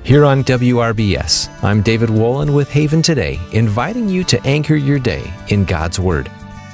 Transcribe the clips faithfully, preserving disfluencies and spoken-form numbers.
Here on W R B S, I'm David Wolin with Haven Today, inviting you to anchor your day in God's Word.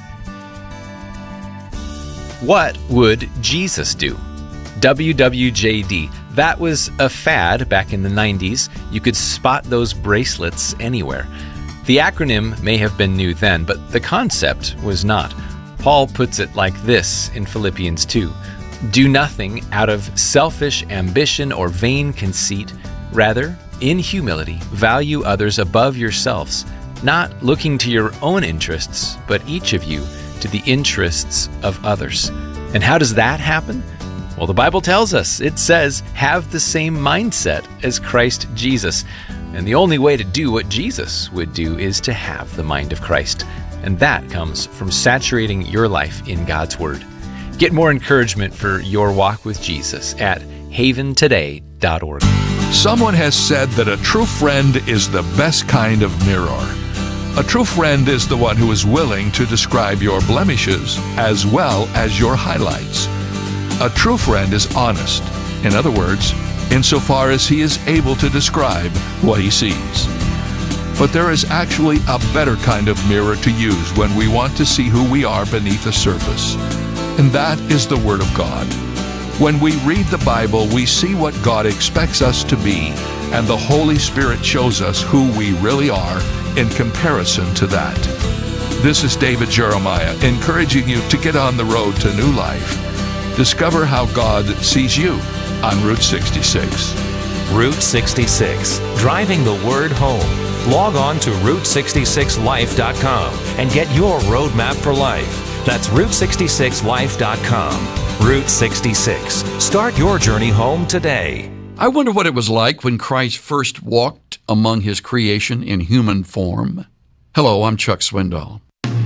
What would Jesus do? W W J D. That was a fad back in the nineties. You could spot those bracelets anywhere. The acronym may have been new then, but the concept was not. Paul puts it like this in Philippians two. Do nothing out of selfish ambition or vain conceit. Rather, in humility, value others above yourselves, not looking to your own interests, but each of you to the interests of others. And how does that happen? Well, the Bible tells us. It says, have the same mindset as Christ Jesus. And the only way to do what Jesus would do is to have the mind of Christ. And that comes from saturating your life in God's Word. Get more encouragement for your walk with Jesus at haven today dot org. Someone has said that a true friend is the best kind of mirror. A true friend is the one who is willing to describe your blemishes as well as your highlights. A true friend is honest. In other words, insofar as he is able to describe what he sees. But there is actually a better kind of mirror to use when we want to see who we are beneath the surface. And that is the Word of God. When we read the Bible, we see what God expects us to be, and the Holy Spirit shows us who we really are in comparison to that. This is David Jeremiah, encouraging you to get on the road to new life. Discover how God sees you on Route sixty-six. Route sixty-six, driving the Word home. Log on to route sixty-six life dot com and get your roadmap for life. That's route sixty-six life dot com. Route sixty-six. Start your journey home today. I wonder what it was like when Christ first walked among His creation in human form. Hello, I'm Chuck Swindoll.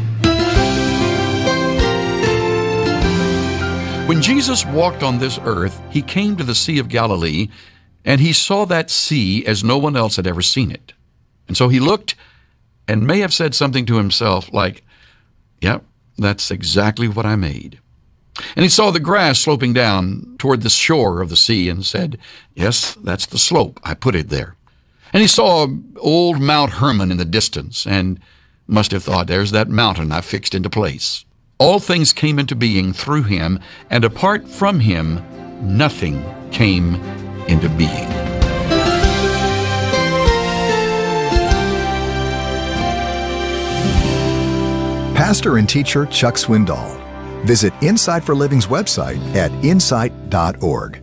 When Jesus walked on this earth, He came to the Sea of Galilee, and He saw that sea as no one else had ever seen it. And so He looked and may have said something to Himself like, yep, that's exactly what I made. And He saw the grass sloping down toward the shore of the sea and said, yes, that's the slope. I put it there. And He saw old Mount Hermon in the distance and must have thought, there's that mountain I fixed into place. All things came into being through Him, and apart from Him, nothing came into being. Pastor and teacher Chuck Swindoll. Visit Insight for Living's website at insight dot org.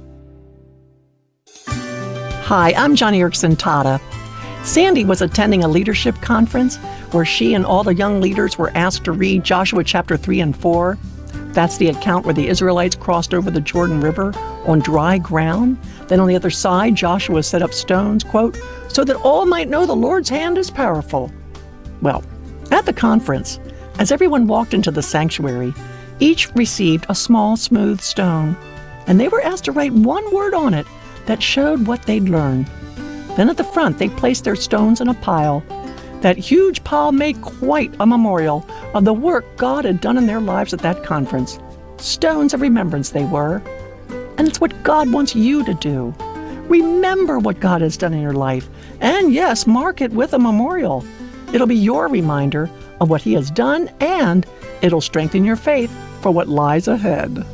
Hi, I'm Johnny Erickson Tata. Sandy was attending a leadership conference where she and all the young leaders were asked to read Joshua chapter three and four. That's the account where the Israelites crossed over the Jordan River on dry ground. Then on the other side, Joshua set up stones, quote, so that all might know the Lord's hand is powerful. Well, at the conference, as everyone walked into the sanctuary, each received a small, smooth stone, and they were asked to write one word on it that showed what they'd learned. Then at the front, they placed their stones in a pile. That huge pile made quite a memorial of the work God had done in their lives at that conference. Stones of remembrance they were. And it's what God wants you to do. Remember what God has done in your life. And yes, mark it with a memorial. It'll be your reminder of what He has done, and it'll strengthen your faith for what lies ahead.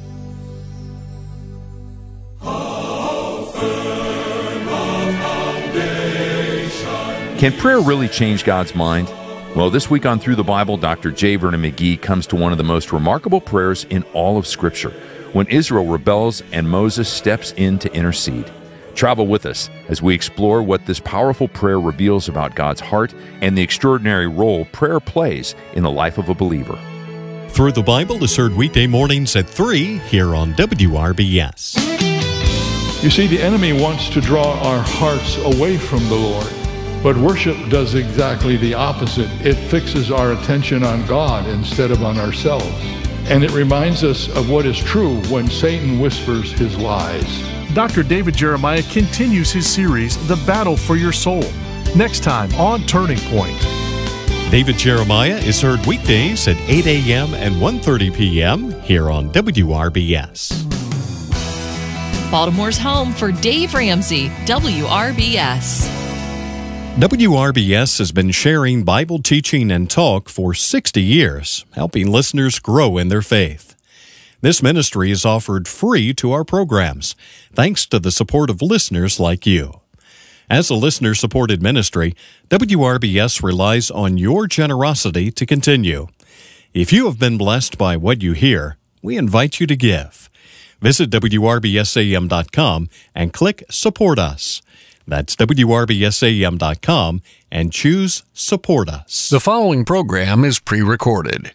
Can prayer really change God's mind? Well, this week on Through the Bible, Doctor J. Vernon McGee comes to one of the most remarkable prayers in all of Scripture, when Israel rebels and Moses steps in to intercede. Travel with us as we explore what this powerful prayer reveals about God's heart and the extraordinary role prayer plays in the life of a believer. Through the Bible is heard weekday mornings at three here on W R B S. You see, the enemy wants to draw our hearts away from the Lord. But worship does exactly the opposite. It fixes our attention on God instead of on ourselves. And it reminds us of what is true when Satan whispers his lies. Doctor David Jeremiah continues his series, The Battle for Your Soul, next time on Turning Point. David Jeremiah is heard weekdays at eight a.m. and one thirty p.m. here on W R B S. Baltimore's home for Dave Ramsey, W R B S. W R B S has been sharing Bible teaching and talk for sixty years, helping listeners grow in their faith. This ministry is offered free to our programs, thanks to the support of listeners like you. As a listener-supported ministry, W R B S relies on your generosity to continue. If you have been blessed by what you hear, we invite you to give. Visit W R B S A M dot com and click Support Us. That's W R B S A M dot com and choose Support Us. The following program is pre-recorded.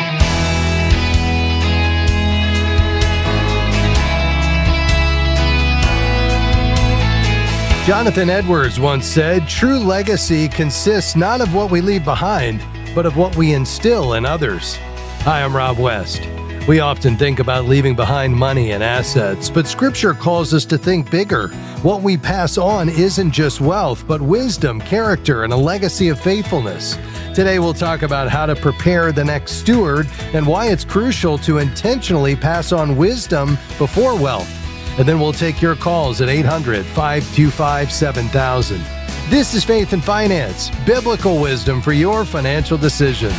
Jonathan Edwards once said, "True legacy consists not of what we leave behind, but of what we instill in others." Hi, I'm Rob West. We often think about leaving behind money and assets, but Scripture calls us to think bigger. What we pass on isn't just wealth, but wisdom, character, and a legacy of faithfulness. Today we'll talk about how to prepare the next steward and why it's crucial to intentionally pass on wisdom before wealth. And then we'll take your calls at eight hundred, five two five, seven thousand. This is Faith and Finance, biblical wisdom for your financial decisions.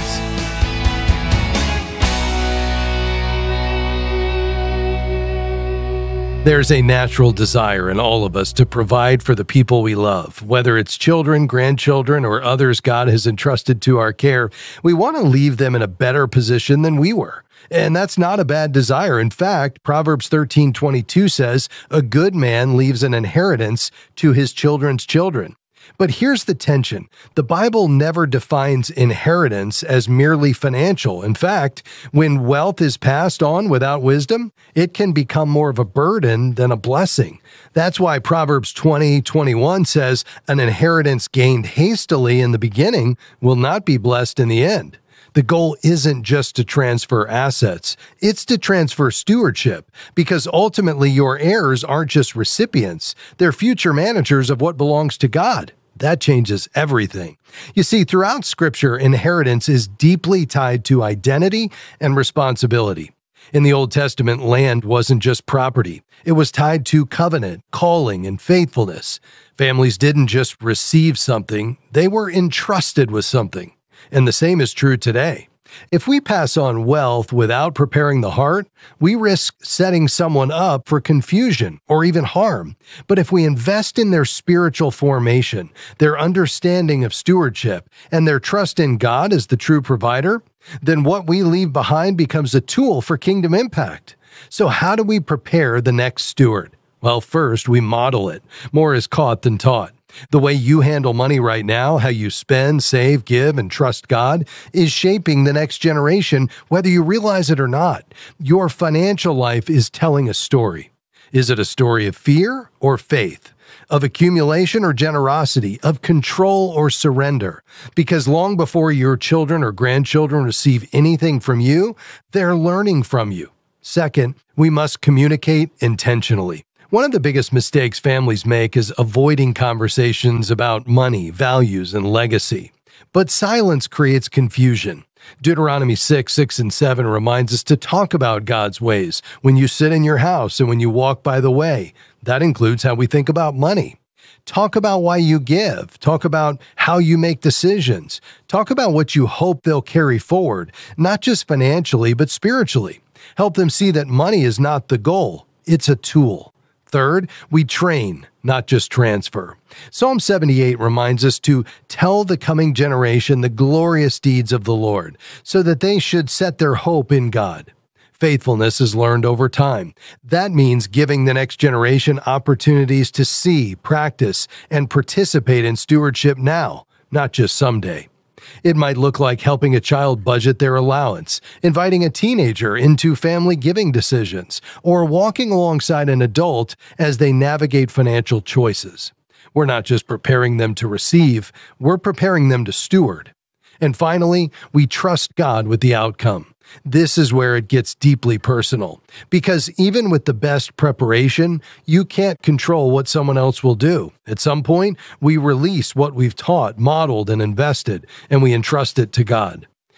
There's a natural desire in all of us to provide for the people we love, whether it's children, grandchildren, or others God has entrusted to our care. We want to leave them in a better position than we were. And that's not a bad desire. In fact, Proverbs thirteen twenty-two says, "A good man leaves an inheritance to his children's children." But here's the tension. The Bible never defines inheritance as merely financial. In fact, when wealth is passed on without wisdom, it can become more of a burden than a blessing. That's why Proverbs twenty twenty-one says, "An inheritance gained hastily in the beginning will not be blessed in the end." The goal isn't just to transfer assets, it's to transfer stewardship, because ultimately your heirs aren't just recipients, they're future managers of what belongs to God. That changes everything. You see, throughout Scripture, inheritance is deeply tied to identity and responsibility. In the Old Testament, land wasn't just property. It was tied to covenant, calling, and faithfulness. Families didn't just receive something, they were entrusted with something. And the same is true today. If we pass on wealth without preparing the heart, we risk setting someone up for confusion or even harm. But if we invest in their spiritual formation, their understanding of stewardship, and their trust in God as the true provider, then what we leave behind becomes a tool for kingdom impact. So how do we prepare the next steward? Well, first, we model it. More is caught than taught. The way you handle money right now, how you spend, save, give, and trust God, is shaping the next generation, whether you realize it or not. Your financial life is telling a story. Is it a story of fear or faith? Of accumulation or generosity? Of control or surrender? Because long before your children or grandchildren receive anything from you, they're learning from you. Second, we must communicate intentionally. One of the biggest mistakes families make is avoiding conversations about money, values, and legacy. But silence creates confusion. Deuteronomy six, six, and seven reminds us to talk about God's ways when you sit in your house and when you walk by the way. That includes how we think about money. Talk about why you give. Talk about how you make decisions. Talk about what you hope they'll carry forward, not just financially, but spiritually. Help them see that money is not the goal. It's a tool. Third, we train, not just transfer. Psalm seventy-eight reminds us to tell the coming generation the glorious deeds of the Lord, so that they should set their hope in God. Faithfulness is learned over time. That means giving the next generation opportunities to see, practice, and participate in stewardship now, not just someday. It might look like helping a child budget their allowance, inviting a teenager into family giving decisions, or walking alongside an adult as they navigate financial choices. We're not just preparing them to receive, we're preparing them to steward. And finally, we trust God with the outcome. This is where it gets deeply personal, because even with the best preparation, you can't control what someone else will do. At some point, we release what we've taught, modeled, and invested, and we entrust it to God.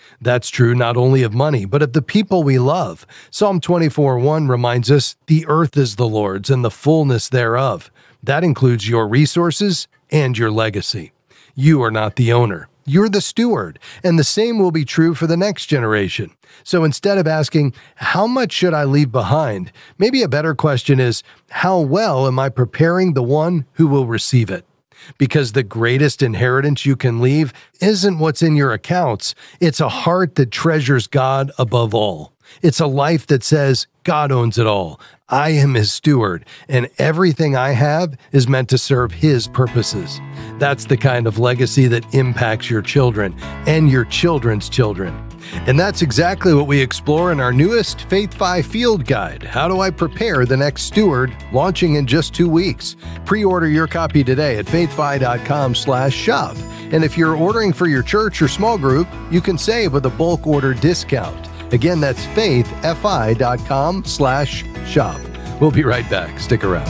That's true not only of money, but of the people we love. Psalm twenty-four one reminds us, "The earth is the Lord's and the fullness thereof." That includes your resources and your legacy. You are not the owner. You're the steward, and the same will be true for the next generation. So instead of asking, how much should I leave behind? Maybe a better question is, how well am I preparing the one who will receive it? Because the greatest inheritance you can leave isn't what's in your accounts. It's a heart that treasures God above all. It's a life that says, God owns it all. I am his steward, and everything I have is meant to serve his purposes. That's the kind of legacy that impacts your children and your children's children. And that's exactly what we explore in our newest Faith-Fi Field Guide, How Do I Prepare the Next Steward, launching in just two weeks. Pre-order your copy today at faithfi.com slash shop. And if you're ordering for your church or small group, you can save with a bulk order discount. Again, that's faithfi.com slash shop. We'll be right back. Stick around.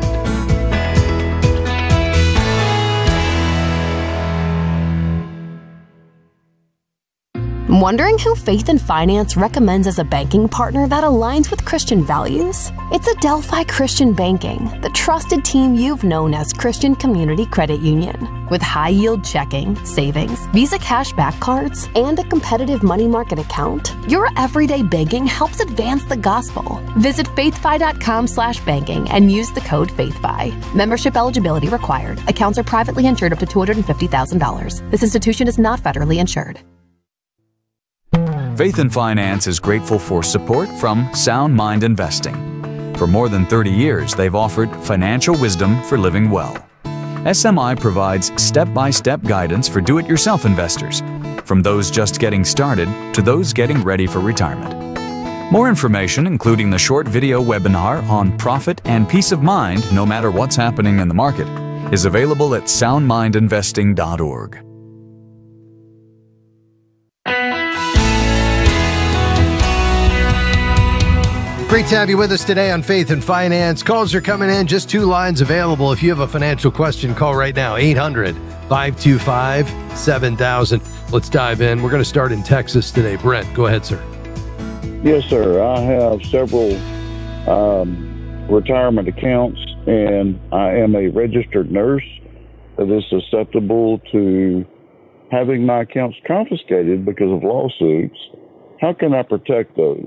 Wondering who Faith and Finance recommends as a banking partner that aligns with Christian values? It's Adelphi Christian Banking, the trusted team you've known as Christian Community Credit Union. With high-yield checking, savings, Visa cashback cards, and a competitive money market account, your everyday banking helps advance the gospel. Visit faithfi.com slash banking and use the code FaithFi. Membership eligibility required. Accounts are privately insured up to two hundred fifty thousand dollars. This institution is not federally insured. Faith and Finance is grateful for support from Sound Mind Investing. For more than thirty years, they've offered financial wisdom for living well. S M I provides step-by-step guidance for do-it-yourself investors, from those just getting started to those getting ready for retirement. More information, including the short video webinar on profit and peace of mind no matter what's happening in the market, is available at sound mind investing dot org. Great to have you with us today on Faith and Finance. Calls are coming in, just two lines available. If you have a financial question, call right now, eight hundred, five two five, seven thousand. Let's dive in. We're going to start in Texas today. Brent, go ahead, sir. Yes, sir. I have several um, retirement accounts, and I am a registered nurse that is susceptible to having my accounts confiscated because of lawsuits. How can I protect those?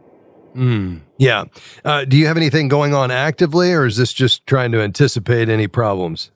Mm, yeah. Uh, do you have anything going on actively, or is this just trying to anticipate any problems?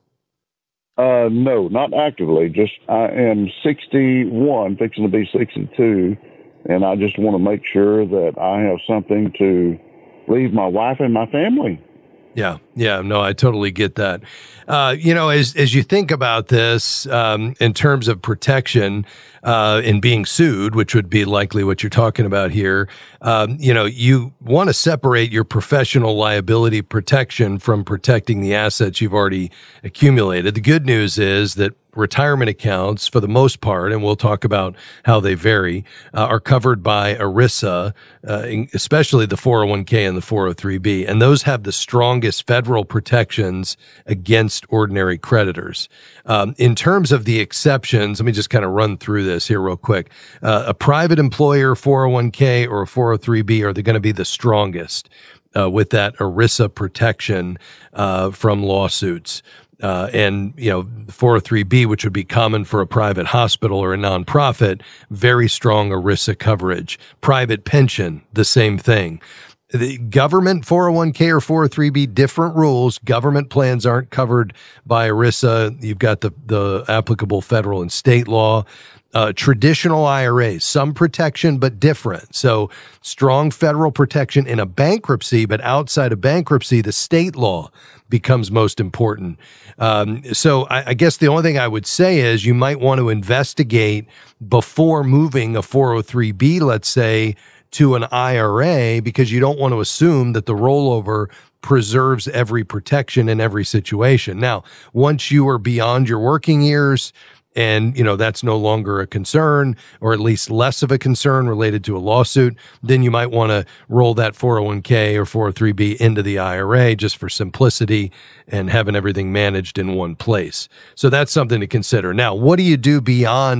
Uh, no, not actively. Just I am sixty-one, fixing to be sixty-two, and I just want to make sure that I have something to leave my wife and my family. Yeah, yeah, no, I totally get that. Uh, you know, as as you think about this um, in terms of protection uh, and being sued, which would be likely what you're talking about here, um, you know, you want to separate your professional liability protection from protecting the assets you've already accumulated. The good news is that retirement accounts, for the most part, and we'll talk about how they vary, uh, are covered by ERISA, uh, especially the four oh one k and the four oh three b. And those have the strongest federal protections against ordinary creditors. Um, in terms of the exceptions, let me just kind of run through this here real quick. Uh, a private employer four oh one k or a four oh three b are going to be the strongest uh, with that ERISA protection uh, from lawsuits. Uh, and, you know, four oh three b, which would be common for a private hospital or a nonprofit, very strong ERISA coverage. Private pension, the same thing. The government four oh one k or four oh three b, different rules. Government plans aren't covered by ERISA. You've got the, the applicable federal and state law. Uh, traditional I R As, some protection, but different. So strong federal protection in a bankruptcy, but outside of bankruptcy, the state law becomes most important. Um, so I, I guess the only thing I would say is you might want to investigate before moving a four oh three b, let's say, to an I R A, because you don't want to assume that the rollover preserves every protection in every situation. Now, once you are beyond your working years, and, you know, that's no longer a concern, or at least less of a concern related to a lawsuit, then you might want to roll that four oh one k or four oh three b into the I R A just for simplicity and having everything managed in one place. So that's something to consider. Now, what do you do beyond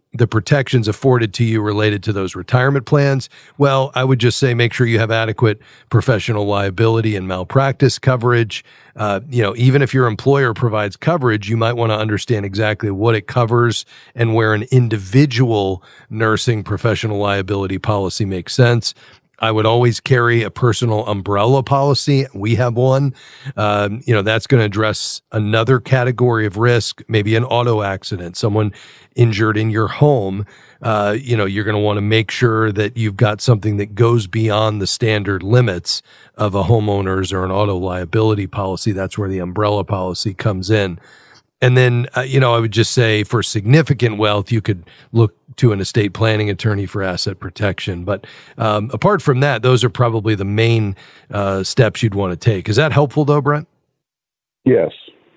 the protections afforded to you related to those retirement plans? Well, I would just say make sure you have adequate professional liability and malpractice coverage. Uh, you know, even if your employer provides coverage, you might want to understand exactly what it covers and where an individual nursing professional liability policy makes sense. I would always carry a personal umbrella policy. We have one. Um, you know, that's going to address another category of risk, maybe an auto accident, someone injured in your home. Uh, you know, you're going to want to make sure that you've got something that goes beyond the standard limits of a homeowner's or an auto liability policy. That's where the umbrella policy comes in. And then, uh, you know, I would just say for significant wealth, you could look to an estate planning attorney for asset protection. But um, apart from that, those are probably the main uh, steps you'd want to take. Is that helpful, though, Brent? Yes.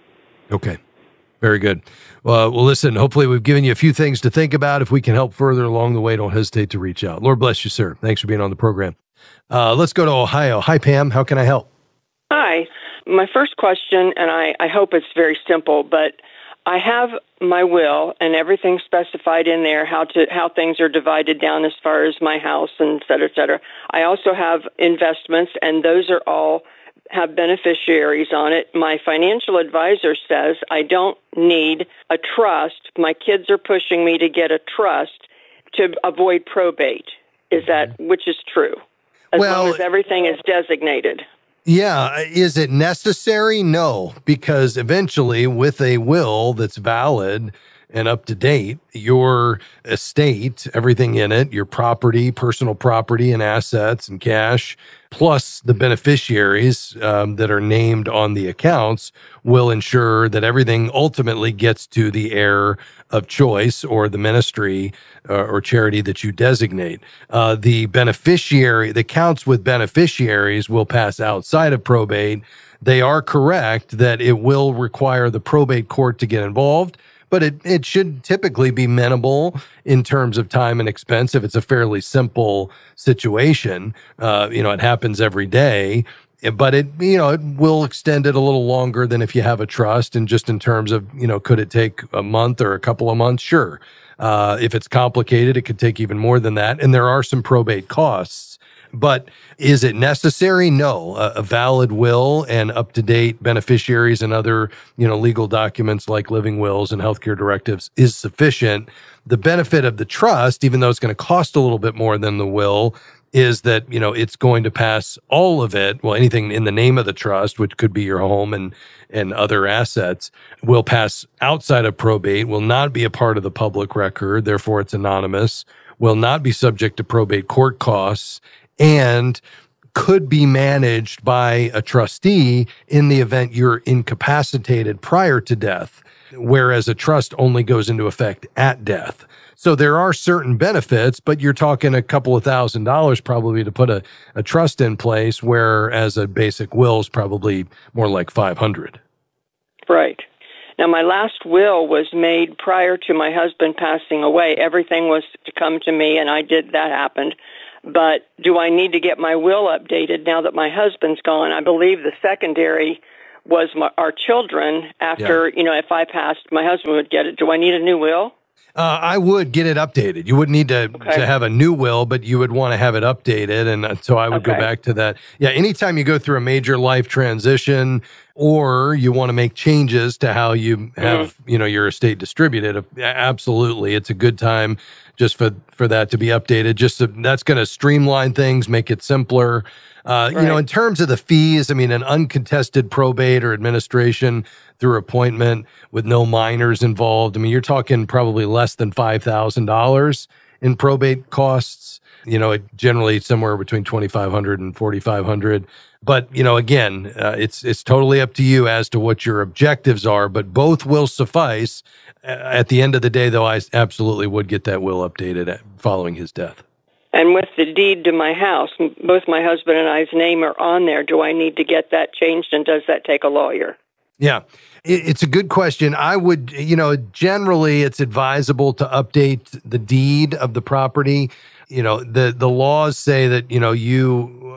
Okay. Very good. Uh, well, listen, hopefully we've given you a few things to think about. If we can help further along the way, don't hesitate to reach out. Lord bless you, sir. Thanks for being on the program. Uh, let's go to Ohio. Hi, Pam. How can I help? Hi. My first question, and I, I hope it's very simple, but I have my will and everything specified in there, how to how things are divided down as far as my house and et cetera, et cetera. I also have investments, and those are all have beneficiaries on it. My financial advisor says I don't need a trust. My kids are pushing me to get a trust to avoid probate. Is that, which is true? As well, long as everything is designated. Yeah. Is it necessary? No, because eventually with a will that's valid and up to date, your estate, everything in it, your property, personal property and assets and cash, plus the beneficiaries um, that are named on the accounts will ensure that everything ultimately gets to the heir of choice or the ministry uh, or charity that you designate. Uh, the beneficiary, the accounts with beneficiaries will pass outside of probate. They are correct that it will require the probate court to get involved, but it, it should typically be minimal in terms of time and expense if it's a fairly simple situation. Uh, you know, it happens every day, but it, you know, it will extend it a little longer than if you have a trust. And just in terms of, you know, could it take a month or a couple of months? Sure. Uh, if it's complicated, it could take even more than that. And there are some probate costs. But is it necessary? No. A, a valid will and up-to-date beneficiaries and other, you know, legal documents like living wills and healthcare directives is sufficient. The benefit of the trust, even though it's going to cost a little bit more than the will, is that, you know, it's going to pass all of it. Well, anything in the name of the trust, which could be your home and, and other assets, will pass outside of probate, will not be a part of the public record. Therefore, it's anonymous, will not be subject to probate court costs, and could be managed by a trustee in the event you're incapacitated prior to death, whereas a trust only goes into effect at death. So there are certain benefits, but you're talking a couple of thousand dollars probably to put a, a trust in place, whereas a basic will is probably more like five hundred dollars. Right. Now, my last will was made prior to my husband passing away. Everything was to come to me, and I did, that happened. But do I need to get my will updated now that my husband's gone? I believe the secondary was my, our children. After, yeah. you know, if I passed, my husband would get it. Do I need a new will? Uh, I would get it updated. You wouldn't need to, okay. to have a new will, but you would want to have it updated. And so I would okay. go back to that. Yeah, anytime you go through a major life transition or you want to make changes to how you have, mm-hmm. you know, your estate distributed, absolutely, it's a good time just for, for that to be updated. Just to, that's going to streamline things, make it simpler. Uh, right. You know, in terms of the fees, I mean, an uncontested probate or administration through appointment with no minors involved, I mean, you're talking probably less than five thousand dollars in probate costs. You know, it generally somewhere between twenty-five hundred dollars and forty-five hundred dollars. But, you know, again, uh, it's it's totally up to you as to what your objectives are, but both will suffice. At the end of the day, though, I absolutely would get that will updated following his death. And with the deed to my house, both my husband and I's name are on there. Do I need to get that changed, and does that take a lawyer? Yeah, it's a good question. I would, you know, generally it's advisable to update the deed of the property. You know, the, the laws say that, you know, you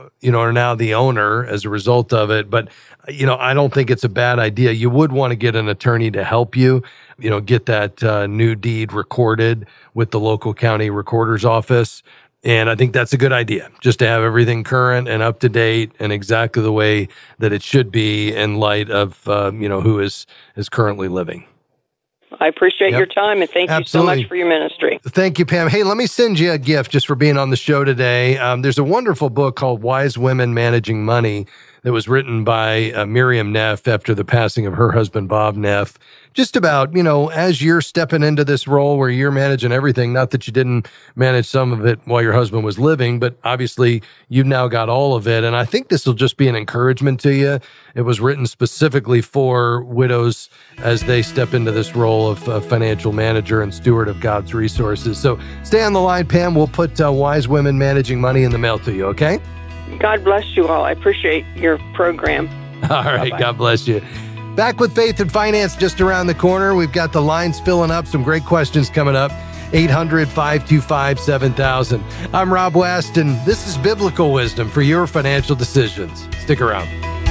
now, you know, are now the owner as a result of it. But, you know, I don't think it's a bad idea. You would want to get an attorney to help you, you know, get that uh, new deed recorded with the local county recorder's office. And I think that's a good idea, just to have everything current and up to date and exactly the way that it should be in light of, uh, you know, who is, is currently living. I appreciate Yep. your time, and thank Absolutely. you so much for your ministry. Thank you, Pam. Hey, let me send you a gift just for being on the show today. Um, there's a wonderful book called Wise Women Managing Money that was written by uh, Miriam Neff after the passing of her husband, Bob Neff. Just about, you know, as you're stepping into this role where you're managing everything, not that you didn't manage some of it while your husband was living, but obviously you've now got all of it. And I think this will just be an encouragement to you. It was written specifically for widows as they step into this role of uh, financial manager and steward of God's resources. So stay on the line, Pam. We'll put uh, Wise Women Managing Money in the mail to you, okay? God bless you all. I appreciate your program. All right. Bye-bye. God bless you. Back with Faith and Finance just around the corner. We've got the lines filling up. Some great questions coming up. eight hundred, five two five, seven thousand. I'm Rob West, and this is Biblical Wisdom for your financial decisions. Stick around.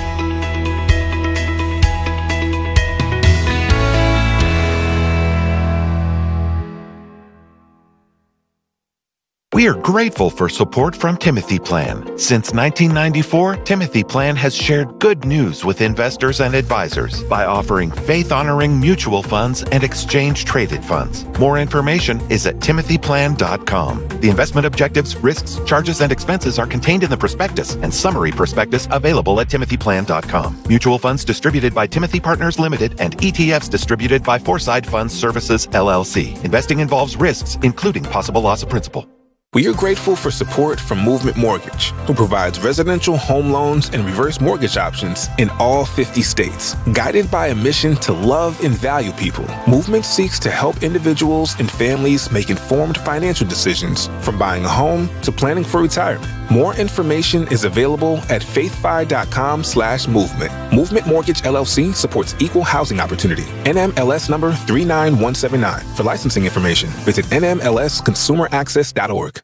We are grateful for support from Timothy Plan. Since nineteen ninety-four, Timothy Plan has shared good news with investors and advisors by offering faith-honoring mutual funds and exchange-traded funds. More information is at timothy plan dot com. The investment objectives, risks, charges, and expenses are contained in the prospectus and summary prospectus available at timothy plan dot com. Mutual funds distributed by Timothy Partners Limited and E T Fs distributed by Foreside Funds Services, L L C. Investing involves risks, including possible loss of principal. We are grateful for support from Movement Mortgage, who provides residential home loans and reverse mortgage options in all fifty states. Guided by a mission to love and value people, Movement seeks to help individuals and families make informed financial decisions, from buying a home to planning for retirement. More information is available at faithfi.com slash movement. Movement Mortgage L L C supports equal housing opportunity. N M L S number three nine one seven nine. For licensing information, visit N M L S consumer access dot org.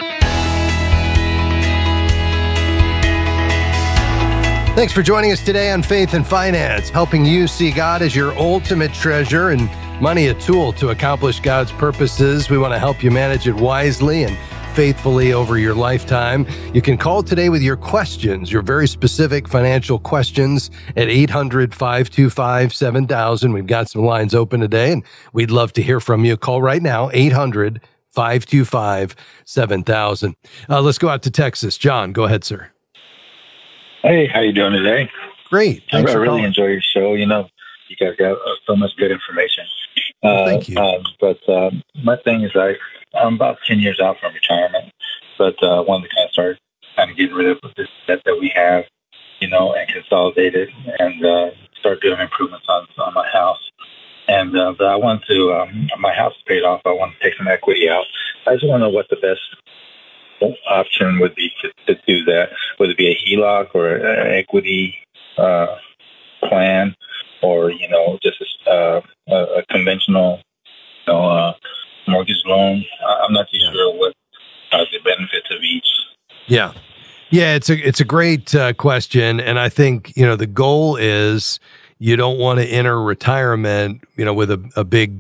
Thanks for joining us today on Faith and Finance, helping you see God as your ultimate treasure and money a tool to accomplish God's purposes. We want to help you manage it wisely and faithfully over your lifetime. You can call today with your questions, your very specific financial questions at eight hundred, five two five, seven thousand. We've got some lines open today, and we'd love to hear from you. Call right now, eight hundred, five two five, seven thousand. Uh, let's go out to Texas. John, go ahead, sir. Hey, how you doing today? Great. I Thanks for really calling. enjoy your show. You know, you guys got uh, so much good information. Well, Uh, thank you. Um, but um, my thing is, I I'm about ten years out from retirement, but uh, I wanted to kind of start kind of getting rid of this debt that we have, you know, and consolidate it and uh, start doing improvements on on my house. And uh, but I want to. Um, my house is paid off. I want to take some equity out. I just want to know what the best option would be to, to do that. Would it be a H E L O C or an equity uh, plan, or you know, just uh, a, a conventional, you know, uh, mortgage loan? I'm not too sure what uh, the benefits of each. Yeah. Yeah, it's a it's a great uh, question, and I think, you know, the goal is you don't want to enter retirement, you know, with a, a big